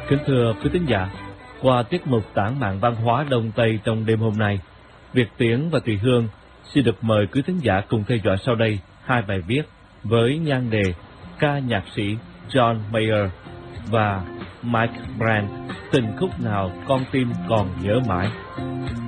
Kính thưa quý thính giả, qua tiết mục tản mạn văn hóa Đông Tây trong đêm hôm nay, Việt Tiến và Thùy Hương xin được mời quý thính giả cùng theo dõi sau đây hai bài viết với nhan đề ca nhạc sĩ John Mayer và Mike Brand, tình khúc nào con tim còn nhớ mãi.